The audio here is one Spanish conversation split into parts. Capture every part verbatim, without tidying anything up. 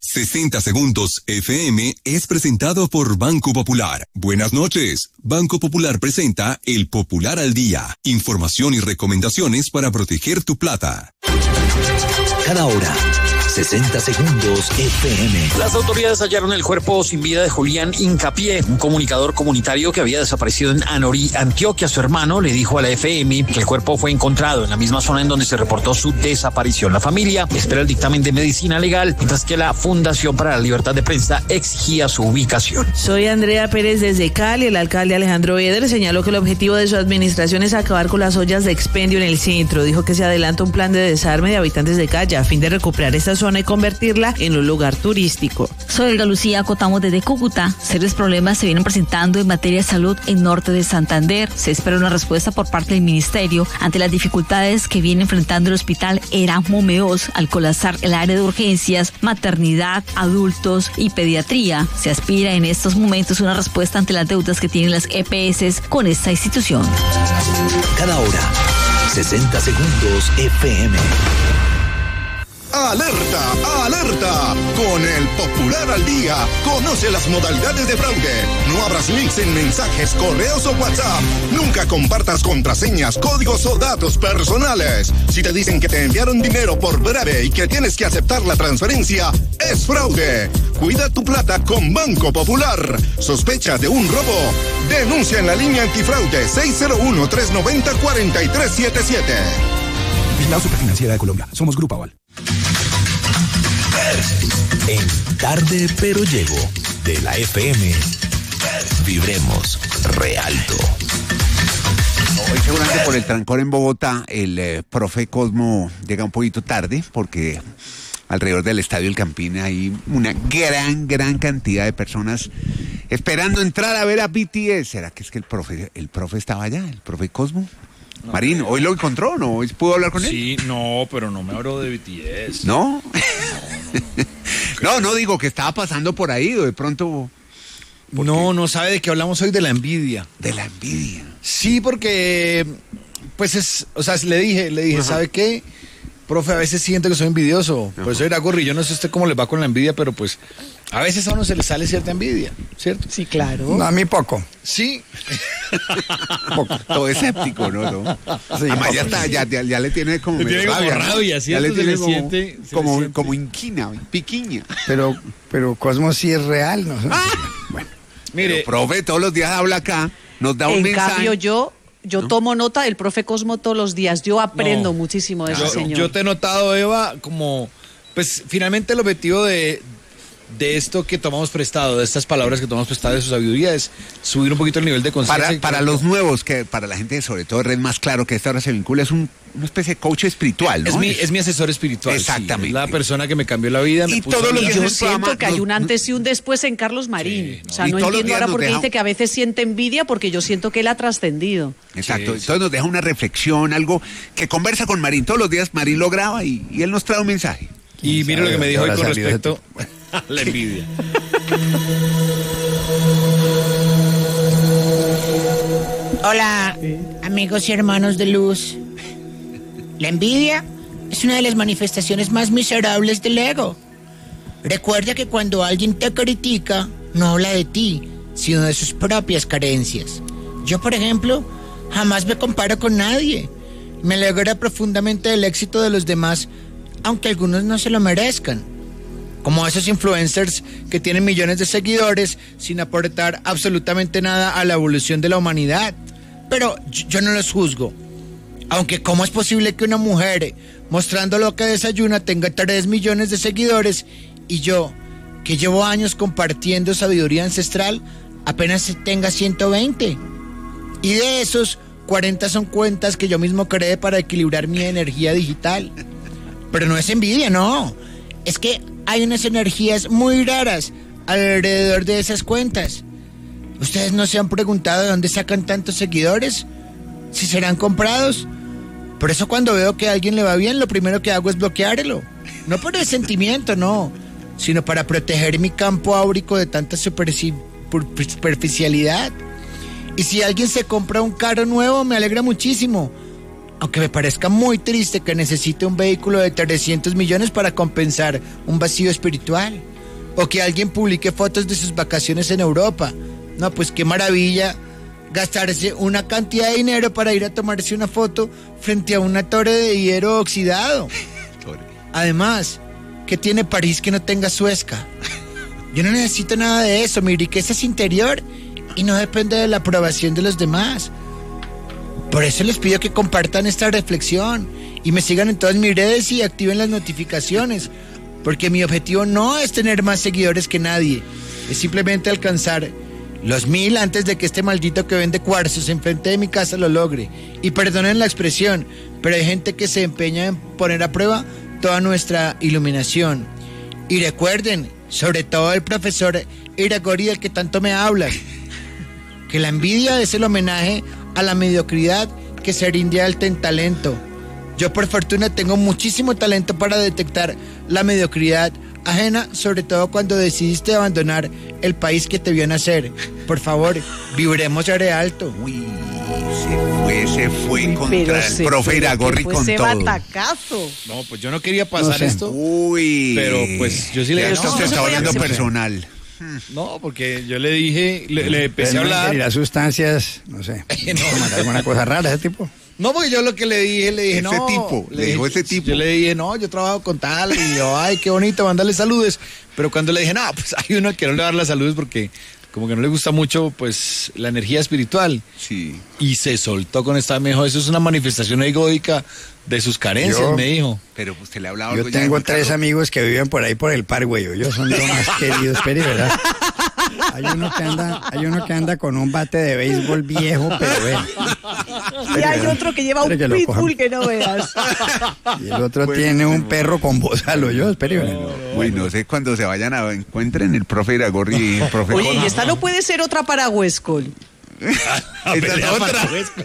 sesenta Segundos F M es presentado por Banco Popular. Buenas noches. Banco Popular presenta El Popular al Día. Información y recomendaciones para proteger tu plata. Cada hora, sesenta Segundos F M. Las autoridades hallaron el cuerpo sin vida de Julián Hincapié, un comunicador comunitario que había desaparecido en Anorí, Antioquia. Su hermano le dijo a la F M que el cuerpo fue encontrado en la misma zona en donde se reportó su desaparición. La familia espera el dictamen de medicina legal, mientras que la Fundación para la Libertad de Prensa exigía su ubicación. Soy Andrea Pérez desde Cali. El alcalde Alejandro Eder señaló que el objetivo de su administración es acabar con las ollas de expendio en el centro. Dijo que se adelanta un plan de desarme de habitantes de calle a fin de recuperar esta zona y convertirla en un lugar turístico. Soy Olga Lucía Cotamo desde Cúcuta. Serios problemas se vienen presentando en materia de salud en norte de Santander. Se espera una respuesta por parte del ministerio ante las dificultades que viene enfrentando el hospital Erasmo Meós al colapsar el área de urgencias, maternidad, adultos y pediatría. Se aspira en estos momentos una respuesta ante las deudas que tienen las E P S con esta institución. Cada hora, sesenta Segundos F M. ¡Alerta! ¡Alerta! Con el Popular al Día, conoce las modalidades de fraude. No abras links en mensajes, correos o WhatsApp. Nunca compartas contraseñas, códigos o datos personales. Si te dicen que te enviaron dinero por breve y que tienes que aceptar la transferencia, es fraude. Cuida tu plata con Banco Popular. ¿Sospecha de un robo? Denuncia en la línea antifraude seis cero uno, tres nueve cero, cuatro tres siete siete. Vigilado Superfinanciera de Colombia. Somos Grupo Aval. En Tarde Pero Llego, de la F M, vibremos re alto. Hoy seguramente por el trancón en Bogotá, el eh, profe Cosmo llega un poquito tarde, porque alrededor del Estadio El Campín hay una gran, gran cantidad de personas esperando entrar a ver a B T S. ¿Será que es que el profe, el profe estaba allá, el profe Cosmo? No, Marín, ¿hoy lo encontró? ¿No? ¿Hoy pudo hablar con él? Sí, no, pero no me hablo de B T S. ¿No? No, no, no, digo que estaba pasando por ahí, o de pronto... No, no sabe de qué hablamos hoy, de la envidia. De la envidia. Sí, porque, pues es, o sea, le dije, le dije, ajá, ¿sabe qué? Profe, a veces siento que soy envidioso. Ajá. Pues soy Gorri, yo no sé usted cómo le va con la envidia, pero pues a veces a uno se le sale cierta envidia, ¿cierto? Sí, claro. No, a mí poco. Sí. Poco. Todo escéptico, ¿no? ¿no? Sí, además ya está, ya, ya, ya le tiene como... Le tiene como rabia, rabia, ¿cierto? Ya le tiene se como, siente, como, siente. como inquina, piquiña. Pero, pero Cosmo sí es real, ¿no? Ah. Bueno. Mire, pero, profe, todos los días habla acá, nos da un en mensaje. En cambio, yo... Yo ¿no? tomo nota del profe Cosmo todos los días. Yo aprendo no, muchísimo de yo, ese señor. Yo te he notado, Eva, como... Pues finalmente el objetivo de, de esto que tomamos prestado, de estas palabras que tomamos prestado de su sabiduría, es subir un poquito el nivel de conciencia. Para, para los nuevos, que para la gente sobre todo Red más claro que esta hora se vincula, es un, una especie de coach espiritual, ¿no? Es mi, es mi asesor espiritual. Exactamente. Sí, es la persona que me cambió la vida. Me y puso todos los días yo el siento programa, que hay nos, un antes y un después en Carlos Marín. Sí, no. O sea, y no entiendo ahora por qué deja... dice que a veces siente envidia, porque yo siento que él ha trascendido. Exacto. Sí, entonces sí. nos deja una reflexión, algo que conversa con Marín. Todos los días Marín lo graba y, y él nos trae un mensaje. Y mire lo que me dijo hoy con respecto a la envidia. Hola, amigos y hermanos de luz. La envidia es una de las manifestaciones más miserables del ego. Recuerda que cuando alguien te critica, no habla de ti, sino de sus propias carencias. Yo, por ejemplo, jamás me comparo con nadie. Me alegra profundamente del éxito de los demás, aunque algunos no se lo merezcan. Como esos influencers que tienen millones de seguidores sin aportar absolutamente nada a la evolución de la humanidad. Pero yo no los juzgo. Aunque ¿cómo es posible que una mujer, mostrando lo que desayuna, tenga tres millones de seguidores y yo, que llevo años compartiendo sabiduría ancestral, apenas tenga ciento veinte? Y de esos, cuarenta son cuentas que yo mismo creé para equilibrar mi energía digital. Pero no es envidia, no. Es que hay unas energías muy raras alrededor de esas cuentas. ¿Ustedes no se han preguntado de dónde sacan tantos seguidores? ¿Si serán comprados? Por eso cuando veo que a alguien le va bien, lo primero que hago es bloquearlo. No por el sentimiento, no, sino para proteger mi campo áurico de tanta superficialidad. Y si alguien se compra un carro nuevo, me alegra muchísimo. Aunque me parezca muy triste que necesite un vehículo de trescientos millones para compensar un vacío espiritual. O que alguien publique fotos de sus vacaciones en Europa. No, pues qué maravilla gastarse una cantidad de dinero para ir a tomarse una foto frente a una torre de hierro oxidado. Además, ¿qué tiene París que no tenga Suezca? Yo no necesito nada de eso, mi riqueza es interior y no depende de la aprobación de los demás. Por eso les pido que compartan esta reflexión y me sigan en todas mis redes y activen las notificaciones, porque mi objetivo no es tener más seguidores que nadie, es simplemente alcanzar los mil antes de que este maldito que vende cuarzos enfrente de mi casa lo logre. Y perdonen la expresión, pero hay gente que se empeña en poner a prueba toda nuestra iluminación. Y recuerden, sobre todo el profesor Iragorri del que tanto me hablas, que la envidia es el homenaje a la mediocridad que se rinde al talento. Yo por fortuna tengo muchísimo talento para detectar la mediocridad ajena, sobre todo cuando decidiste abandonar el país que te vio nacer. Por favor, vibremos re alto. Uy, se fue, se fue contra el profe Iragorri con ese todo. batacazo. No, pues yo no quería pasar No sé. esto. Uy. Pero pues yo sí le Ya dije. esto No, se no está se podía volviendo hacer. personal. No, porque yo le dije, le, le empecé a hablar. Y las sustancias, no sé, no, alguna cosa rara ese tipo. No, porque yo lo que le dije, le dije, Ese no. tipo, le dijo ese tipo. Yo le dije, no, yo trabajo con tal, y yo, ay, qué bonito, mándale saludos. Pero cuando le dije, no, pues hay uno que no le va a dar las saludos porque como que no le gusta mucho, pues, la energía espiritual. Sí. Y se soltó con esta, me dijo, eso es una manifestación egóica de sus carencias, Yo- me dijo. Pero usted le ha hablado Yo algo ya de tengo Juan tres Carlos. amigos que viven por ahí por el Parkway. Yo son los más queridos, Peri, ¿verdad? Hay uno que anda, hay uno que anda con un bate de béisbol viejo, pero ve. Y hay otro que lleva un Espere que lo cojan. pitbull que no veas. Y el otro tiene un perro con bozal, yo, espere. Uy, no sé cuando se vayan a encuentren el profe Iragorri y el profe Oye, y Cosmo. esta no puede ser otra para Huescol. Esa es otra.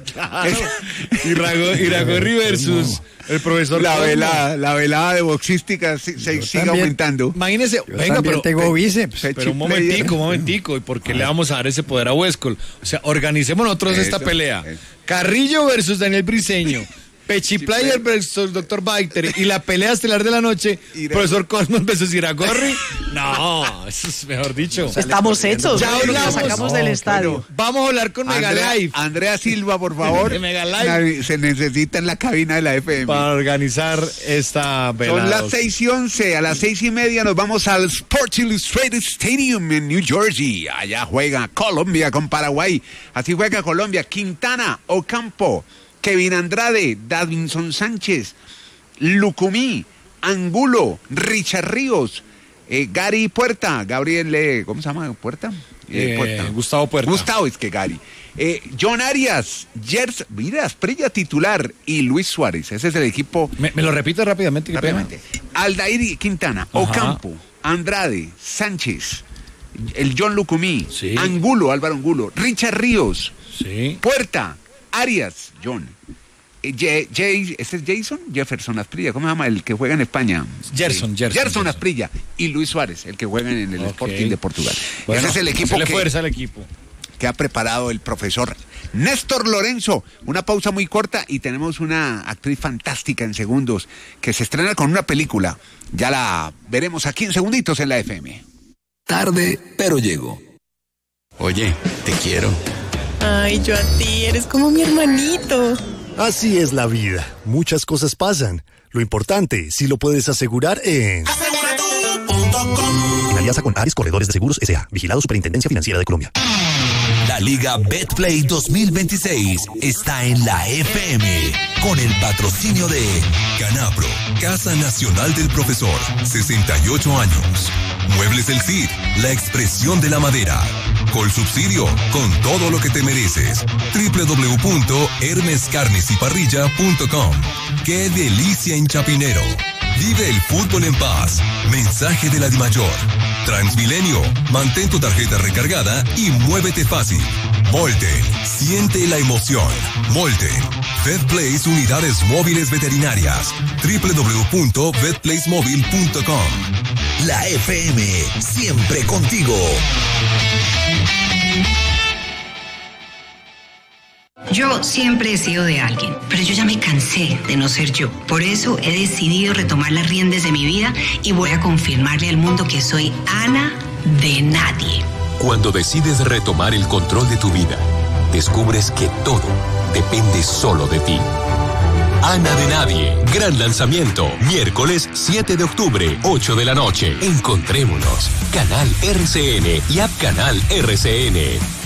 Irago- Iragorri versus el profesor La Cosmo. velada, la velada de boxística se, se sigue también. aumentando. Imagínese, Yo venga, también pero, tengo bíceps. pero un momentico, un momentico, ¿y por qué le vamos a dar ese poder a Huescol? O sea, organicemos nosotros esta Eso, pelea. eso. Carrillo versus Daniel Briseño. Pechiplayer versus doctor Baiter y la pelea estelar de la noche, Ira- profesor Cosmos versus Iragorri. No, eso es mejor dicho. Estamos hechos. Ya ¿no? Lo hablamos. sacamos del No, estadio. Vamos a hablar con Andrea, Megalife Andrea Silva, por favor. De Megalife. Nadie- Se necesita en la cabina de la F M. para organizar esta velada. Son las seis y once, a las seis y media nos vamos al Sports Illustrated Stadium en New Jersey. Allá juega Colombia con Paraguay. Así juega Colombia. Quintana, Ocampo, Kevin Andrade, Davinson Sánchez, Lucumí, Angulo, Richard Ríos, eh, Gary Puerta, Gabriel, eh, ¿cómo se llama Puerta? Eh, Eh, Puerta. Gustavo Puerta. Gustavo, es que Gary. Eh, John Arias, Gers, mira, Asprilla titular y Luis Suárez. Ese es el equipo. Me, me lo repite rápidamente. qué pena. Rápidamente. Aldair Quintana, Ajá. Ocampo, Andrade, Sánchez, el John Lucumí, Sí. Angulo, Álvaro Angulo, Richard Ríos, Sí. Puerta, Arias, John. Eh, Ye- Jay- ¿Este es Jason? Jefferson Asprilla, ¿cómo se llama? El que juega en España. Gerson, Sí. Gerson, Gerson Gerson. Asprilla y Luis Suárez, el que juega en el Ok. Sporting de Portugal. Bueno, Ese es el equipo le que, fuerza al equipo. que ha preparado el profesor Néstor Lorenzo. Una pausa muy corta y tenemos una actriz fantástica en segundos que se estrena con una película. Ya la veremos aquí en segunditos en la F M. Tarde, pero llego. Oye, te quiero. Ay, yo a ti, eres como mi hermanito. Así es la vida. Muchas cosas pasan. Lo importante, si lo puedes asegurar en... En alianza con Ares Corredores de Seguros S A. Vigilado Superintendencia Financiera de Colombia. La Liga Betplay dos mil veintiséis está en la F M con el patrocinio de Canapro, Casa Nacional del Profesor, sesenta y ocho años. Muebles El Cid, la expresión de la madera. Colsubsidio, con todo lo que te mereces. doble u doble u doble u punto hermes carnes y parrilla punto com. ¡Qué delicia en Chapinero! Vive el fútbol en paz. Mensaje de la Dimayor. Transmilenio, mantén tu tarjeta recargada y muévete fácil. Volten, siente la emoción. Volten. VetPlace Unidades Móviles Veterinarias. doble u doble u doble u punto vet place móvil punto com. la F M, siempre contigo. Yo siempre he sido de alguien, pero yo ya me cansé de no ser yo. Por eso he decidido retomar las riendas de mi vida y voy a confirmarle al mundo que soy Ana de nadie. Cuando decides retomar el control de tu vida, descubres que todo depende solo de ti. Ana de Nadie, gran lanzamiento, miércoles siete de octubre, ocho de la noche. Encontrémonos, Canal R C N y App Canal R C N.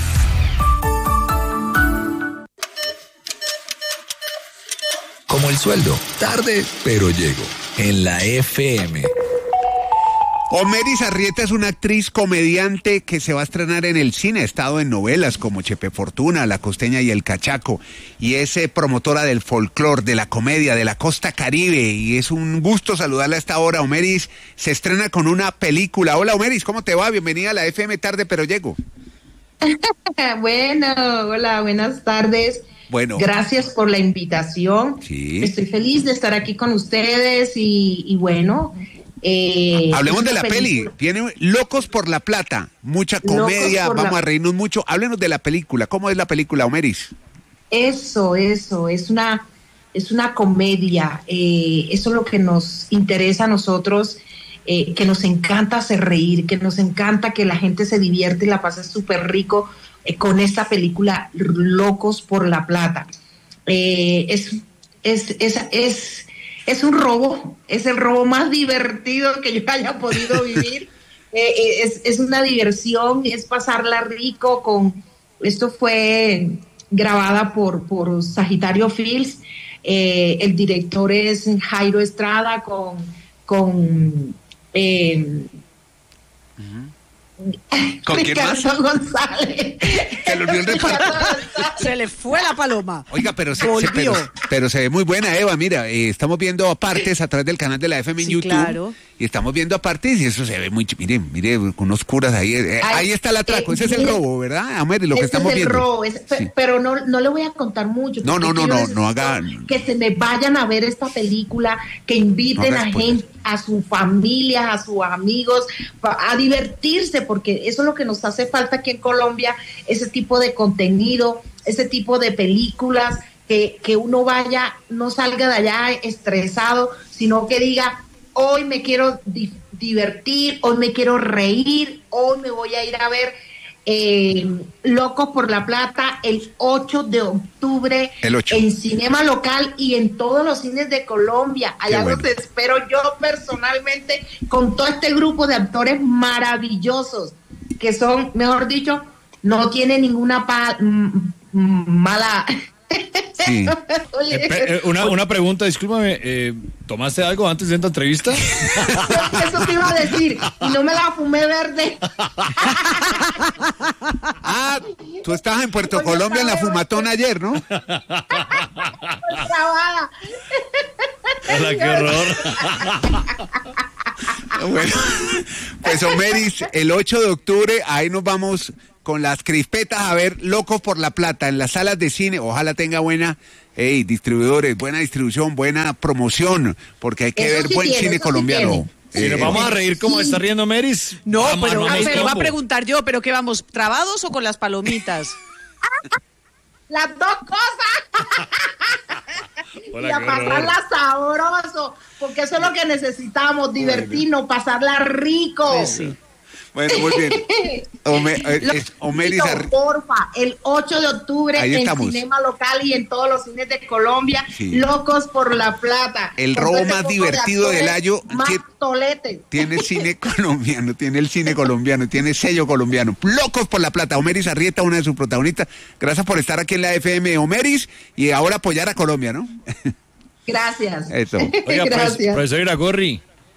Como el sueldo, tarde, pero llego, en la F M. Omeris Arrieta es una actriz comediante que se va a estrenar en el cine, ha estado en novelas como Chepe Fortuna, La Costeña y El Cachaco, y es eh, promotora del folclore, de la comedia, de la costa caribe, y es un gusto saludarla a esta hora. Omeris se estrena con una película. Hola Omeris, ¿cómo te va? Bienvenida a la F M Tarde Pero Llego. Bueno, hola, buenas tardes. Bueno. Gracias por la invitación. Sí. Estoy feliz de estar aquí con ustedes y, y bueno... Eh, Hablemos de la película. peli, tiene Locos por la Plata, mucha comedia, vamos la... a reírnos mucho. Háblenos de la película, ¿cómo es la película, Omeris? Eso, eso, es una, es una comedia, eh, eso es lo que nos interesa a nosotros, eh, que nos encanta hacer reír, que nos encanta que la gente se divierte y la pase súper rico eh, con esta película Locos por la Plata. Eh, es, es, es, es Es un robo, es el robo más divertido que yo haya podido vivir. eh, es, es una diversión, es pasarla rico con... Esto fue grabada por, por Sagitario Films, eh, el director es Jairo Estrada con... con eh, ¿Con quién más? González. Que lo vio el Se le fue la paloma. Oiga, pero se, se, pero, pero se ve muy buena, Eva. Mira, eh, estamos viendo apartes a través del canal de la F M en sí, YouTube. Claro. Y estamos viendo apartes y eso se ve muy... Mire, mire, con unos curas ahí. Eh, Ay, ahí está el atraco. Eh, ese es el robo, ¿verdad? A ver, lo que estamos es el viendo. Robo, es, sí. Pero no, no le voy a contar mucho. No, no, no, no, no haga... Que se me vayan a ver esta película, que inviten no a gente, a su familia, a sus amigos, a divertirse, porque eso es lo que nos hace falta aquí en Colombia, ese tipo de contenido, ese tipo de películas, que, que uno vaya, no salga de allá estresado, sino que diga, hoy me quiero di- divertir, hoy me quiero reír, hoy me voy a ir a ver eh, Locos por la Plata el ocho de octubre el ocho. En Cinema Local y en todos los cines de Colombia. Allá bueno. los espero yo personalmente con todo este grupo de actores maravillosos que son, mejor dicho, no tienen ninguna pa- m- m- mala... Sí. Oye, eh, una, una pregunta, discúlpame, eh, ¿tomaste algo antes de esta entrevista? eso te iba a decir, y no me la fumé verde. Ah, tú estabas en Puerto Oye, Colombia en la fumatón ayer, ¿no? Hola, qué horror. Bueno, pues Omeris, el ocho de octubre, ahí nos vamos con las crispetas a ver Locos por la Plata en las salas de cine. Ojalá tenga buena, hey, distribuidores, buena distribución, buena promoción, porque hay que eso ver sí buen tiene, cine colombiano. Sí, si eh, nos vamos a reír como sí. está riendo Omeris. No, vamos, pero, vamos, pero vamos. va a preguntar yo, ¿pero qué vamos, trabados o con las palomitas? Las dos cosas. Hola, y a pasarla sabroso, porque eso es lo que necesitamos, divertirnos, bueno. pasarla rico. Pues sí. Bueno, muy bien. Ome, eh, Omeris Ar... Porfa, el ocho de octubre ahí en estamos. Cinema Local y en todos los cines de Colombia, sí. Locos por la Plata. El robo más divertido de del año. Más tiene, tolete. Tiene cine colombiano, tiene el cine colombiano, tiene sello colombiano. Locos por la Plata. Omeris Arrieta, una de sus protagonistas. Gracias por estar aquí en la F M, Omeris, y ahora apoyar a Colombia, ¿no? Gracias. Eso. Oiga, Gracias. Profesor Iragorri.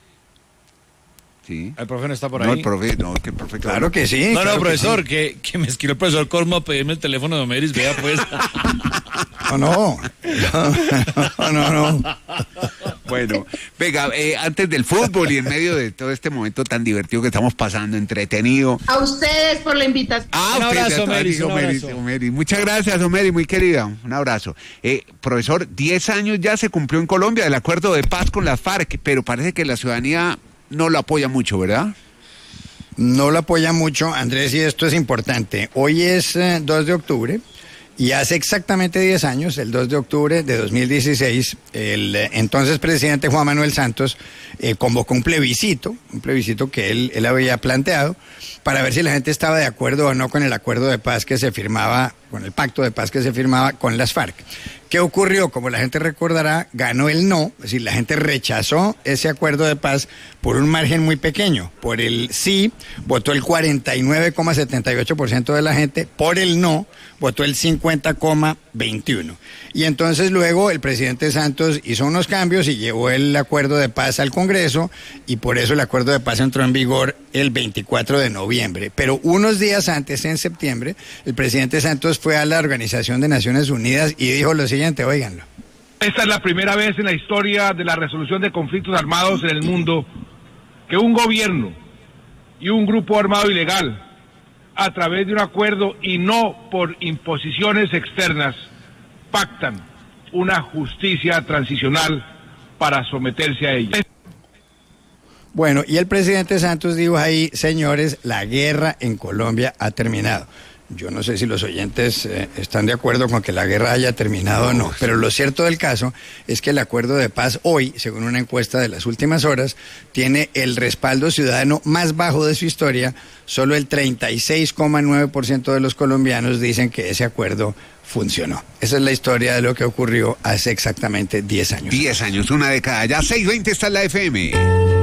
Sí. ¿El profe no está por no, ahí? El profe, no, que el profe. Claro que sí. No, claro no, profesor, que, sí. que, que me escribió el profesor Cosmo a pedirme el teléfono de Omeris, vea pues. No, no. No, no, no. Bueno, venga, eh, antes del fútbol y en medio de todo este momento tan divertido que estamos pasando, entretenido. A ustedes por la invitación. Ah, un usted, abrazo, Omeris, un Omeris, abrazo. Omeris. Muchas gracias, Omeris, muy querida. Un abrazo. Eh, profesor, diez años ya se cumplió en Colombia el acuerdo de paz con las FARC, pero parece que la ciudadanía no lo apoya mucho, ¿verdad? No lo apoya mucho, Andrés, y esto es importante. Hoy es eh, dos de octubre Y hace exactamente diez años, el dos de octubre de dos mil dieciséis, el eh, entonces presidente Juan Manuel Santos eh, convocó un plebiscito, un plebiscito que él, él había planteado, para ver si la gente estaba de acuerdo o no con el acuerdo de paz que se firmaba, con el pacto de paz que se firmaba con las FARC. ¿Qué ocurrió? Como la gente recordará, ganó el no, es decir, la gente rechazó ese acuerdo de paz por un margen muy pequeño. Por el sí votó el cuarenta y nueve coma setenta y ocho por ciento de la gente, por el no votó el cincuenta coma veintiuno. Y entonces luego el presidente Santos hizo unos cambios y llevó el acuerdo de paz al Congreso, y por eso el acuerdo de paz entró en vigor el veinticuatro de noviembre. Pero unos días antes, en septiembre, el presidente Santos fue a la Organización de Naciones Unidas y dijo lo siguiente, óiganlo. Esta es la primera vez en la historia de la resolución de conflictos armados en el mundo que un gobierno y un grupo armado ilegal, a través de un acuerdo y no por imposiciones externas, pactan una justicia transicional para someterse a ella. Bueno, y el presidente Santos dijo ahí, señores, la guerra en Colombia ha terminado. Yo no sé si los oyentes eh, están de acuerdo con que la guerra haya terminado o no, pero lo cierto del caso es que el acuerdo de paz hoy, según una encuesta de las últimas horas, tiene el respaldo ciudadano más bajo de su historia. Solo el treinta y seis coma nueve por ciento de los colombianos dicen que ese acuerdo funcionó. Esa es la historia de lo que ocurrió hace exactamente diez años. diez años, una década ya. seis veinte está en la F M.